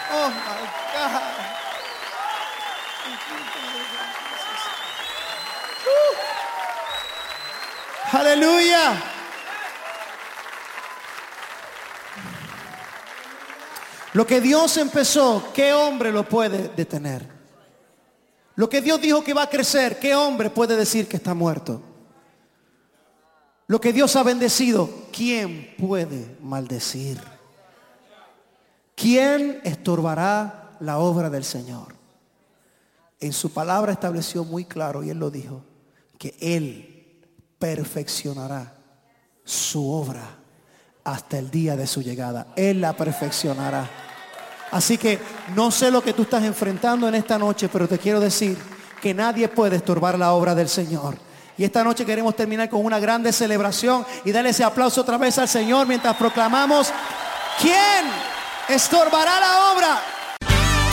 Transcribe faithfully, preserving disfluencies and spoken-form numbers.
Oh my God. Uh. Aleluya. Lo que Dios empezó, ¿qué hombre lo puede detener? Lo que Dios dijo que va a crecer, ¿qué hombre puede decir que está muerto? Lo que Dios ha bendecido, ¿quién puede maldecir? ¿Quién estorbará la obra del Señor? En su palabra estableció muy claro, y Él lo dijo, que Él perfeccionará su obra hasta el día de su llegada. Él la perfeccionará. Así que no sé lo que tú estás enfrentando en esta noche, pero te quiero decir que nadie puede estorbar la obra del Señor. Y esta noche queremos terminar con una grande celebración y darle ese aplauso otra vez al Señor mientras proclamamos: ¿quién estorbará la obra?